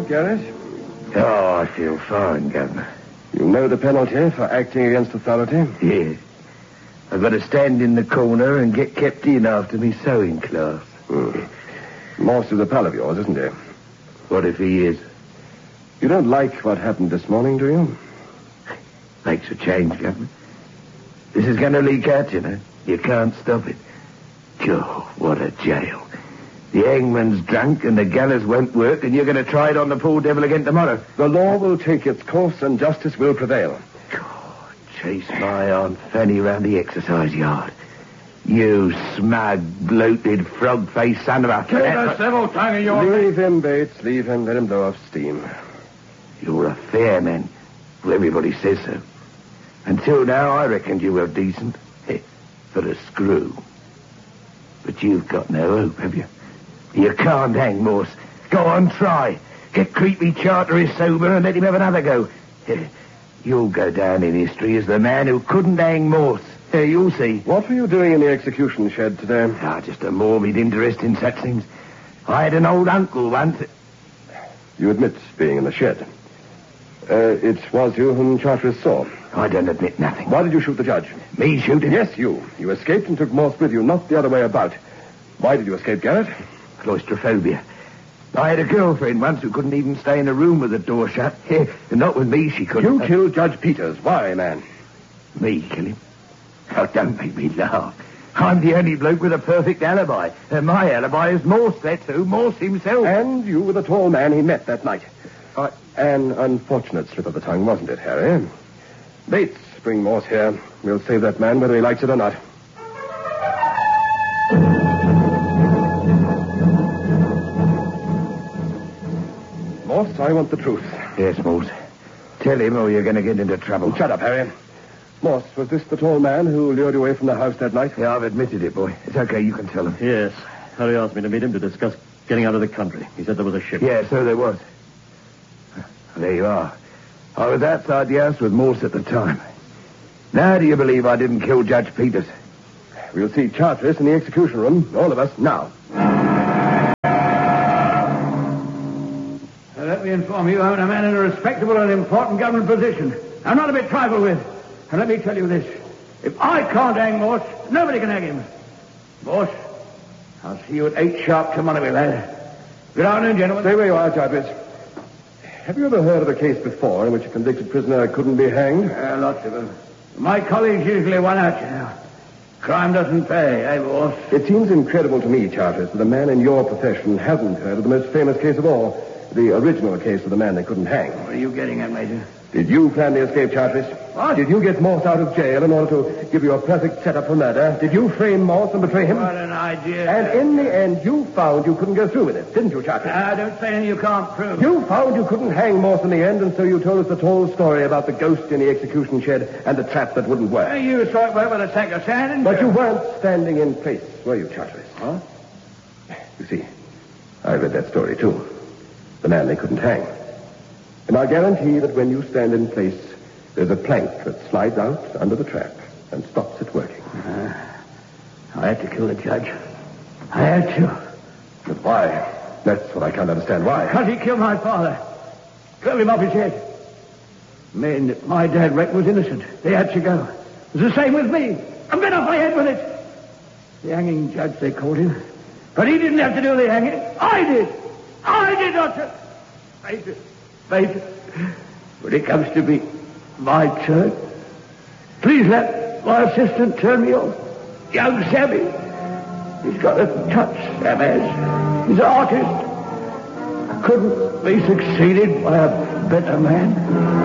Garrett? Oh, I feel fine, Governor. You know the penalty for acting against authority? Yes. I've got to stand in the corner and get kept in after me sewing class. Morse is a pal of yours, isn't he? What if he is? You don't like what happened this morning, do you? Makes a change, Governor. This is going to leak out, you know. You can't stop it. Oh, what a jail. The hangman's drunk and the gallows won't work, and you're going to try it on the poor devil again tomorrow. The law will take its course and justice will prevail. God, chase my Aunt Fanny round the exercise yard. You smug, bloated, frog-faced son of a... Keep the civil tongue of yours. Leave him, Bates. Leave him. Let him blow off steam. You're a fair man. Well, everybody says so. Until now, I reckoned you were decent. For a screw. But you've got no hope, have you? You can't hang Morse. Go on, try. Get creepy Charteris sober and let him have another go. You'll go down in history as the man who couldn't hang Morse. You'll see. What were you doing in the execution shed today? Just a morbid interest in such things. I had an old uncle once. You admit being in the shed. It was you whom Charteris saw. I don't admit nothing. Why did you shoot the judge? Me shooting? Yes, you. You escaped and took Morse with you, not the other way about. Why did you escape, Garrett? Claustrophobia. I had a girlfriend once who couldn't even stay in a room with the door shut. And not with me, she couldn't. You killed Judge Peters. Why, man? Me kill him? Oh, don't make me laugh. I'm the only bloke with a perfect alibi. And my alibi is Morse, that's who. Morse himself. And you were the tall man he met that night. An unfortunate slip of the tongue, wasn't it, Harry? Bates, bring Morse here. We'll save that man whether he likes it or not. Morse, I want the truth. Yes, Morse. Tell him or you're going to get into trouble. Shut up, Harry. Morse, was this the tall man who lured you away from the house that night? Yeah, I've admitted it, boy. It's okay, you can tell him. Yes. Harry asked me to meet him to discuss getting out of the country. He said there was a ship. Yeah, so there was. There you are. I was outside the house with Morse at the time. Now do you believe I didn't kill Judge Peters? We'll see Charteris in the execution room, all of us, now. Let me inform you, I'm a man in a respectable and important government position. I'm not to be trifled with. And let me tell you this. If I can't hang Morse, nobody can hang him. Morse, I'll see you at 8 sharp tomorrow, my lad. Good afternoon, gentlemen. Stay where you are, Charteris. Have you ever heard of a case before in which a convicted prisoner couldn't be hanged? Lots of them. My colleagues usually won out, you know. Crime doesn't pay, eh, boss? It seems incredible to me, Charteris, that a man in your profession hasn't heard of the most famous case of all. The original case of the man they couldn't hang. What are you getting at, Major? Did you plan the escape, Charteris? What? Did you get Morse out of jail in order to give you a perfect setup for murder? Did you frame Morse and betray him? What an idea. And in the end, you found you couldn't go through with it, didn't you, Charteris? Don't say anything you can't prove. You found you couldn't hang Morse in the end, and so you told us the whole story about the ghost in the execution shed and the trap that wouldn't work. You saw it work with a sack of sand, didn't But you weren't standing in place, were you, Charteris? Huh? You see, I read that story, too. The man they couldn't hang. And I guarantee that when you stand in place, there's a plank that slides out under the trap and stops it working. I had to kill the judge. I had to. But why? That's what I can't understand. Why? Because he killed my father. Drove him off his head. Man that my dad reckoned was innocent. They had to go. It was the same with me. I'm bit off my head with it. The hanging judge, they called him. But he didn't have to do the hanging. I did. I did not. Major, when it comes to be my turn, please let my assistant turn me off. Young Sammy. He's got a touch, Sam has. He's an artist. Couldn't be succeeded by a better man.